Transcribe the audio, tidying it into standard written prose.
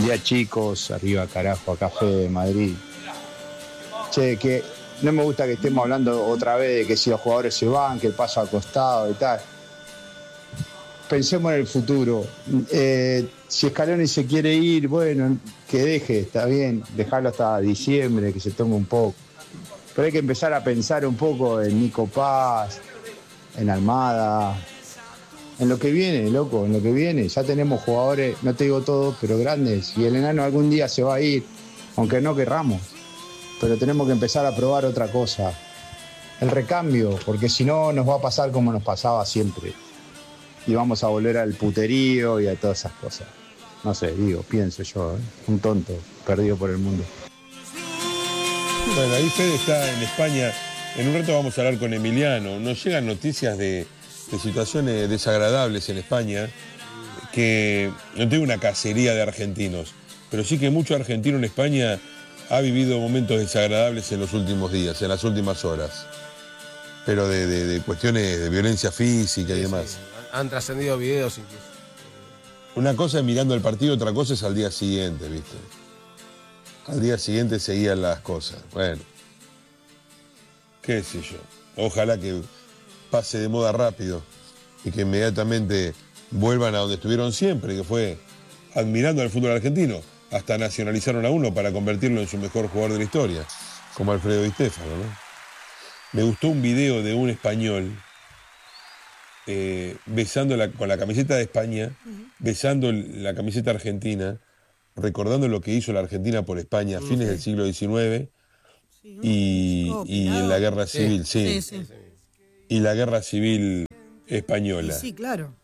día chicos, arriba carajo, a Café de Madrid. Che, que no me gusta que estemos hablando otra vez de que si los jugadores se van, que el paso al costado y tal. Pensemos en el futuro. Si Scaloni se quiere ir, bueno, que deje, está bien, dejarlo hasta diciembre, que se tome un poco. Pero hay que empezar a pensar un poco en Nico Paz, en Almada, en lo que viene, loco, en lo que viene. Ya tenemos jugadores, no te digo todos, pero grandes. Y el enano algún día se va a ir, aunque no querramos. Pero tenemos que empezar a probar otra cosa. El recambio, porque si no nos va a pasar como nos pasaba siempre. Y vamos a volver al puterío y a todas esas cosas. No sé, pienso yo, un tonto, perdido por el mundo. Bueno, ahí Fede está en España. En un rato vamos a hablar con Emiliano. Nos llegan noticias de situaciones desagradables en España, que no tengo una cacería de argentinos, pero sí que mucho argentino en España ha vivido momentos desagradables en los últimos días, en las últimas horas. Pero de cuestiones de violencia física y demás. Sí. Han trascendido videos incluso. Una cosa es mirando el partido, otra cosa es al día siguiente, ¿viste? Al día siguiente seguían las cosas. Bueno, qué sé yo. Ojalá que pase de moda rápido y que inmediatamente vuelvan a donde estuvieron siempre, que fue admirando al fútbol argentino. Hasta nacionalizaron a uno para convertirlo en su mejor jugador de la historia, como Alfredo Di Stéfano, ¿no? Me gustó un video de un español besando con la camiseta de España, besando la camiseta argentina, recordando lo que hizo la Argentina por España a fines del siglo XIX y en la guerra civil, sí. Y la guerra civil española. Sí, claro.